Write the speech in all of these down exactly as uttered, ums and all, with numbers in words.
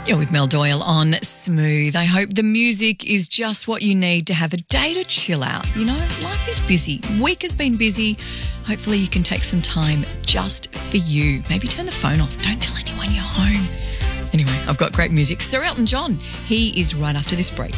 You're with Mel Doyle on Smooth. I hope the music is just what you need to have a day to chill out. You know, life is busy. Week has been busy. Hopefully you can take some time just for you. Maybe turn the phone off. Don't tell anyone you're home. Anyway, I've got great music. Sir Elton John, he is right after this break.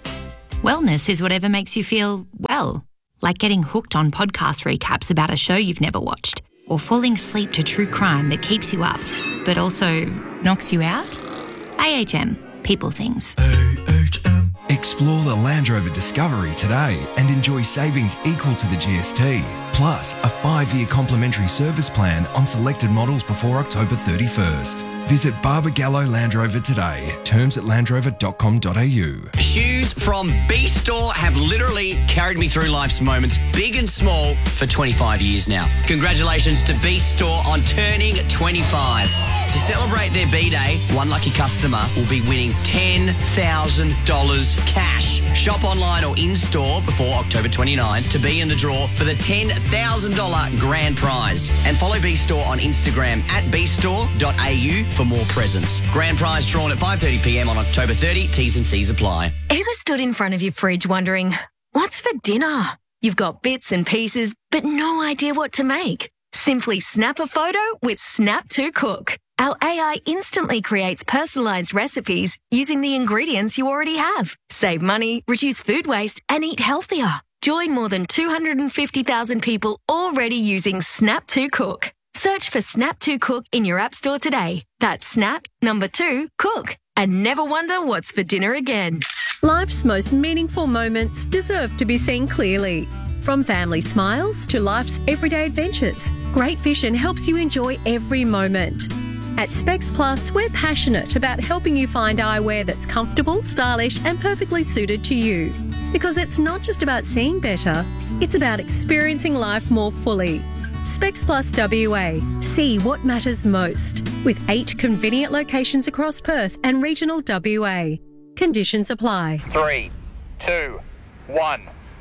Wellness is whatever makes you feel well, like getting hooked on podcast recaps about a show you've never watched, or falling asleep to true crime that keeps you up, but also knocks you out. A H M, people things. A H M. Explore the Land Rover Discovery today and enjoy savings equal to the G S T. Plus, a five-year complimentary service plan on selected models before October thirty-first. Visit Barbagallo Land Rover today. Terms at land rover dot com dot a u. Shoes from B Store have literally carried me through life's moments, big and small, for twenty-five years now. Congratulations to B Store on turning twenty-five. To celebrate their B-Day, one lucky customer will be winning ten thousand dollars cash. Shop online or in-store before October twenty-ninth to be in the draw for the ten thousand dollars grand prize. And follow B Store on Instagram at b store dot a u for more presents. Grand prize drawn at five thirty p m on October thirtieth. T's and C's apply. Ever stood in front of your fridge wondering, what's for dinner? You've got bits and pieces, but no idea what to make. Simply snap a photo with Snap to Cook. Our A I instantly creates personalised recipes using the ingredients you already have. Save money, reduce food waste, and eat healthier. Join more than two hundred fifty thousand people already using Snap to Cook. Search for Snap to Cook in your app store today. That's Snap, number two, Cook. And never wonder what's for dinner again. Life's most meaningful moments deserve to be seen clearly. From family smiles to life's everyday adventures, Great Vision helps you enjoy every moment. At Specs Plus, we're passionate about helping you find eyewear that's comfortable, stylish and perfectly suited to you. Because it's not just about seeing better, it's about experiencing life more fully. Specs Plus W A. See what matters most. With eight convenient locations across Perth and regional W A. Conditions apply. Three, two, one,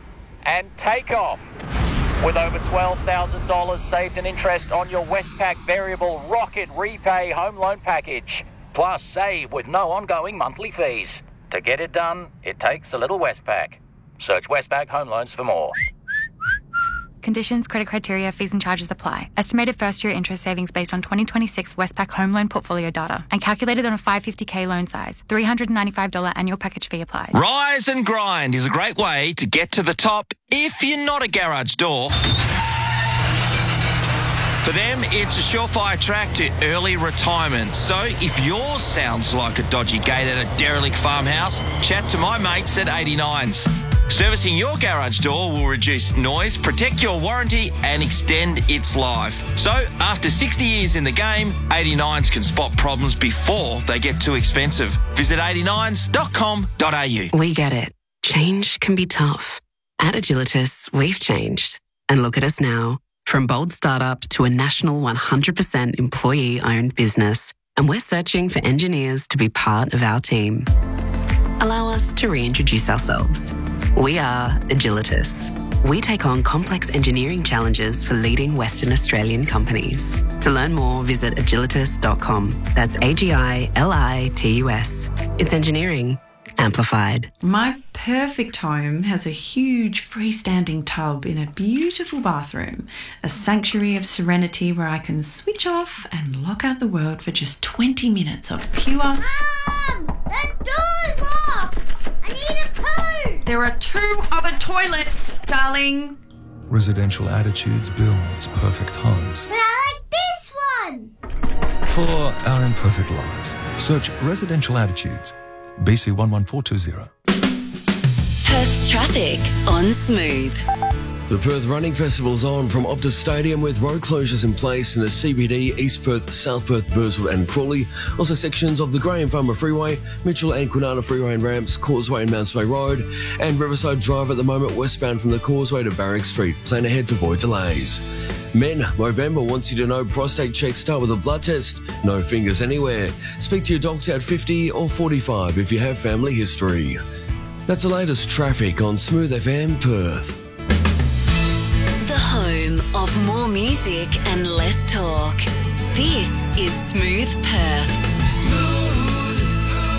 and take off. With over twelve thousand dollars saved in interest on your Westpac Variable Rocket Repay Home Loan Package. Plus, save with no ongoing monthly fees. To get it done, it takes a little Westpac. Search Westpac Home Loans for more. Conditions, credit criteria, fees and charges apply. Estimated first-year interest savings based on twenty twenty-six Westpac home loan portfolio data and calculated on a five hundred fifty thousand loan size. three hundred ninety-five dollars annual package fee applies. Rise and Grind is a great way to get to the top if you're not a garage door. For them, it's a surefire track to early retirement. So if yours sounds like a dodgy gate at a derelict farmhouse, chat to my mates at eighty-nines. Servicing your garage door will reduce noise, protect your warranty and extend its life. So, after sixty years in the game, eighty-nines can spot problems before they get too expensive. Visit eighty-nines dot com dot a u. We get it. Change can be tough. At Agilitas, we've changed. And look at us now. From bold startup to a national one hundred percent employee-owned business. And we're searching for engineers to be part of our team. Allow us to reintroduce ourselves. We are Agilitas. We take on complex engineering challenges for leading Western Australian companies. To learn more, visit agilitas dot com. That's A G I L I T U S. It's engineering amplified. My perfect home has a huge freestanding tub in a beautiful bathroom, a sanctuary of serenity where I can switch off and lock out the world for just twenty minutes of pure... Mum! The door's locked! I need a poo! There are two other toilets, darling. Residential Attitudes builds perfect homes. But I like this one! For our imperfect lives, search Residential Attitudes. B C one one four two zero. Perth's traffic on Smooth. The Perth Running Festival's on from Optus Stadium with road closures in place in the C B D, East Perth, South Perth, Burswood and Crawley. Also sections of the Graham Farmer Freeway, Mitchell and Kwinana Freeway and ramps, Causeway and Mounts Bay Road, and Riverside Drive at the moment westbound from the Causeway to Barrack Street. Plan ahead to avoid delays. Men, Movember wants you to know prostate checks start with a blood test. No fingers anywhere. Speak to your doctor at fifty or forty-five if you have family history. That's the latest traffic on Smooth F M Perth. The home of more music and less talk. This is Smooth Perth. Smooth.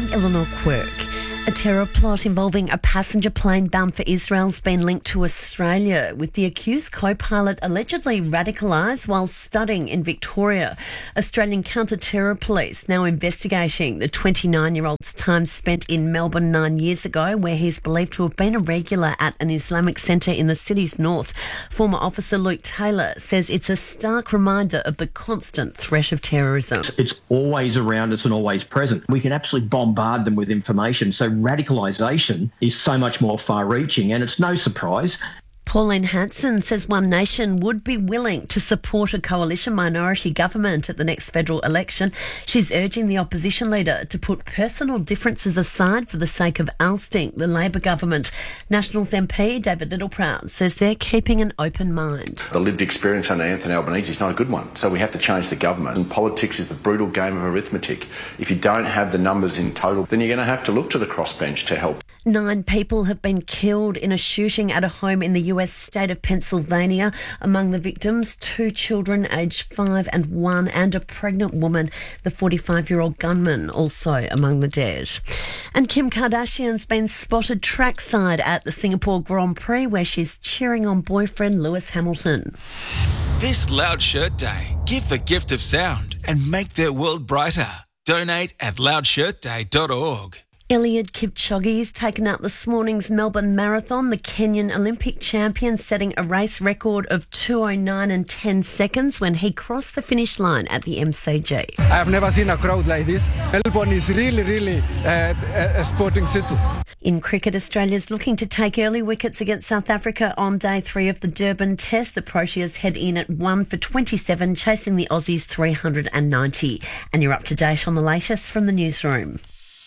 I'm Eleanor Quirk. A terror plot involving a passenger plane bound for Israel has been linked to Australia, with the accused co-pilot allegedly radicalised while studying in Victoria. Australian counter-terror police now investigating the twenty-nine-year-old's time spent in Melbourne nine years ago, where he's believed to have been a regular at an Islamic centre in the city's north. Former officer Luke Taylor says it's a stark reminder of the constant threat of terrorism. It's always around us and always present. We can absolutely bombard them with information. So radicalisation is so much more far-reaching, and it's no surprise. Pauline Hanson says One Nation would be willing to support a coalition minority government at the next federal election. She's urging the opposition leader to put personal differences aside for the sake of ousting the Labor government. Nationals M P David Littleproud says they're keeping an open mind. The lived experience under Anthony Albanese is not a good one, so we have to change the government. And politics is the brutal game of arithmetic. If you don't have the numbers in total, then you're going to have to look to the crossbench to help. Nine people have been killed in a shooting at a home in the U S state of Pennsylvania. Among the victims, two children aged five and one and a pregnant woman. The forty-five-year-old gunman also among the dead. And Kim Kardashian's been spotted trackside at the Singapore Grand Prix, where she's cheering on boyfriend Lewis Hamilton. This Loud Shirt Day, give the gift of sound and make their world brighter. Donate at loud shirt day dot org. Eliud Kipchoge has taken out this morning's Melbourne Marathon, the Kenyan Olympic champion setting a race record of two oh nine and ten seconds when he crossed the finish line at the M C G. I have never seen a crowd like this. Melbourne is really, really uh, a sporting city. In cricket, Australia's looking to take early wickets against South Africa on day three of the Durban Test. The Proteas head in at one for twenty-seven, chasing the Aussies three hundred ninety. And you're up to date on the latest from the newsroom.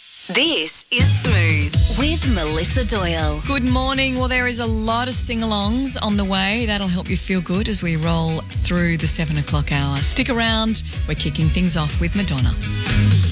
This is Smooth with Melissa Doyle. Good morning. Well, there is a lot of sing-alongs on the way. That'll help you feel good as we roll through the seven o'clock hour. Stick around. We're kicking things off with Madonna.